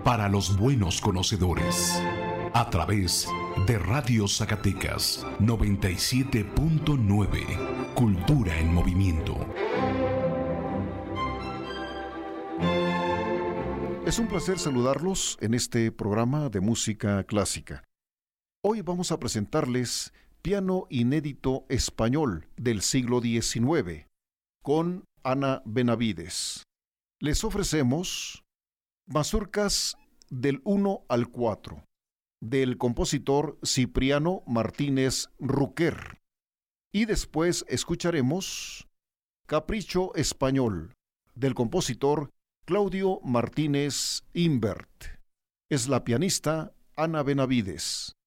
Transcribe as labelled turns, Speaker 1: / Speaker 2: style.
Speaker 1: para los buenos conocedores. A través de Radio Zacatecas 97.9. Cultura en movimiento.
Speaker 2: Es un placer saludarlos en este programa de música clásica. Hoy vamos a presentarles piano inédito español del siglo XIX con Ana Benavides. Les ofrecemos mazurcas del 1 al 4 del compositor Cipriano Martínez Ruquer. Y después escucharemos Capricho Español del compositor Claudio Martínez Imbert. Es la pianista Ana Benavides.